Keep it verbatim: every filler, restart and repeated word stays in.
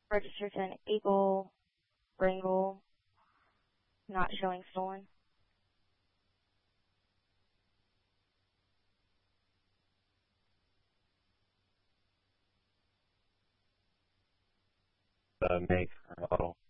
Registered to an Eagle, Pringle, not showing stolen. The make or model.